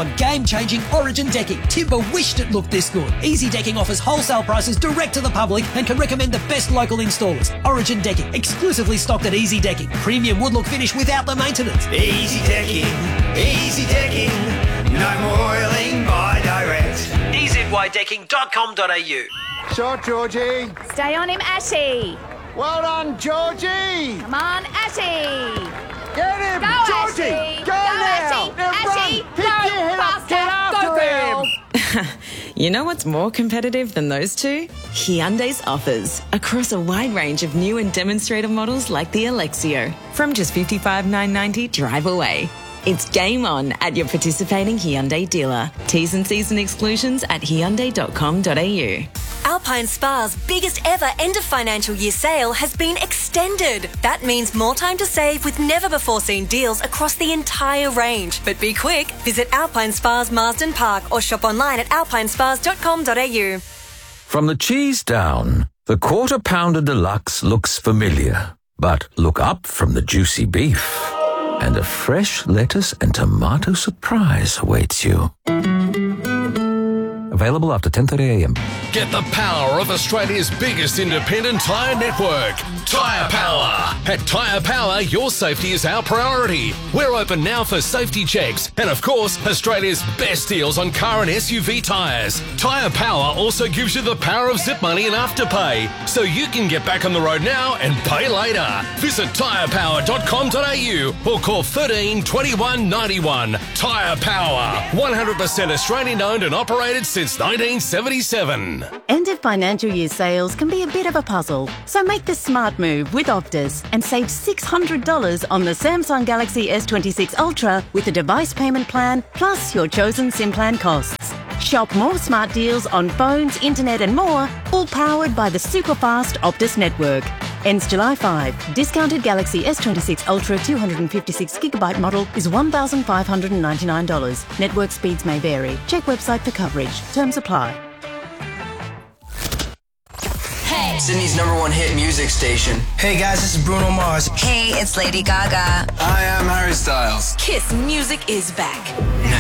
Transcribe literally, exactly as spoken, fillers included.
on game-changing Origin decking. Timber wished it looked this good. Easy Decking offers wholesale prices direct to the public and can recommend the best local installers. Origin Decking, exclusively stocked at Easy Decking. Premium wood-look finish without the maintenance. Easy Decking, Easy Decking, no more oiling by direct. e z y decking dot com dot a u. Shot, Georgie. Stay on him, Ashy. Well done, Georgie. Come on, Ashy. Get him, Go, Georgie. Ashy. Go, Go, now. Ashy. Now Ashy, run. go Pick your head up. faster. Get after Go, girl. him. You know what's more competitive than those two? Hyundai's offers across a wide range of new and demonstrator models like the Alexio from just fifty-five thousand nine hundred ninety dollars drive away. It's game on at your participating Hyundai dealer. T's and C's and exclusions at hyundai dot com dot a u. Alpine Spa's biggest ever end of financial year sale has been extended. That means more time to save with never before seen deals across the entire range. But be quick, visit Alpine Spas Marsden Park or shop online at alpine spas dot com dot a u. From the cheese down, the Quarter Pounder Deluxe looks familiar. But look up from the juicy beef, and a fresh lettuce and tomato surprise awaits you. Available after ten thirty a m. Get the power of Australia's biggest independent tyre network, Tyre Power. At Tyre Power, your safety is our priority. We're open now for safety checks and, of course, Australia's best deals on car and S U V tyres. Tyre Power also gives you the power of zip money and afterpay, so you can get back on the road now and pay later. Visit tyre power dot com dot a u or call thirteen twenty-one ninety-one. Tyre Power, one hundred percent Australian owned and operated since nineteen seventy-seven. End of financial year sales can be a bit of a puzzle, so make the smart move with Optus and save six hundred dollars on the Samsung Galaxy S twenty-six Ultra with a device payment plan plus your chosen SIM plan costs. Shop more smart deals on phones, internet and more, all powered by the super fast Optus network. Ends July fifth. Discounted Galaxy S twenty-six Ultra two hundred fifty-six gigabyte model is one thousand five hundred ninety-nine dollars. Network speeds may vary. Check website for coverage. Terms apply. Hey. Sydney's number one hit music station. Hey guys, this is Bruno Mars. Hey, it's Lady Gaga. I am Harry Styles. Kiss music is back. Now.